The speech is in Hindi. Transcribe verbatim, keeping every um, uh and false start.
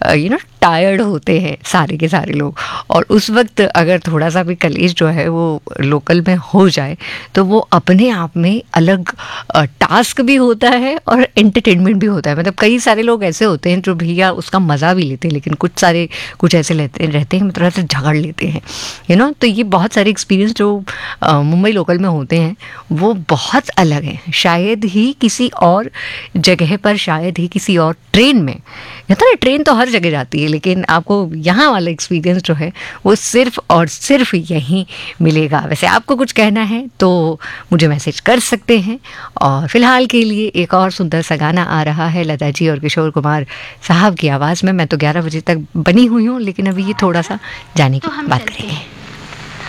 यू नो टायर्ड होते हैं सारे के सारे लोग, और उस वक्त अगर थोड़ा सा भी कलेश जो है वो लोकल में हो जाए तो वो अपने आप में अलग टास्क भी होता है और एंटरटेनमेंट भी होता है। मतलब कई सारे लोग ऐसे होते हैं जो भैया उसका मज़ा भी लेते हैं, लेकिन कुछ सारे कुछ ऐसे लेते रहते हैं थोड़ा सा झगड़ लेते हैं, यू नो। तो ये बहुत सारे एक्सपीरियंस जो मुंबई लोकल में होते हैं वो बहुत अलग हैं। शायद ही किसी और जगह पर, शायद ही किसी और ट्रेन में, या तो ना ट्रेन तो हर जगह जाती है, लेकिन आपको यहाँ वाला एक्सपीरियंस जो है वो सिर्फ और सिर्फ यहीं मिलेगा। वैसे आपको कुछ कहना है तो मुझे मैसेज कर सकते हैं। और फिलहाल के लिए एक और सुंदर सा गाना आ रहा है लता जी और किशोर कुमार साहब की आवाज़ में। मैं तो ग्यारह बजे तक बनी हुई हूँ, लेकिन अभी ये थोड़ा सा जाने की बात करेंगे।